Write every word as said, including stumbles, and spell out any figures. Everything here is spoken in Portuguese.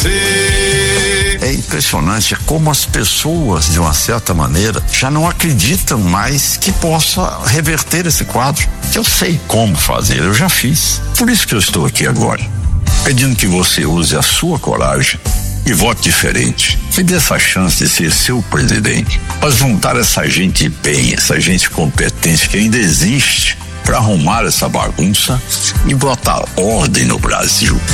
você. É impressionante como as pessoas, de uma certa maneira, já não acreditam mais que possa reverter esse quadro. Eu sei como fazer, eu já fiz. Por isso que eu estou aqui agora, pedindo que você use a sua coragem e vote diferente. Me dê essa chance de ser seu presidente, para juntar essa gente bem, essa gente competente que ainda existe, para arrumar essa bagunça e botar ordem no Brasil.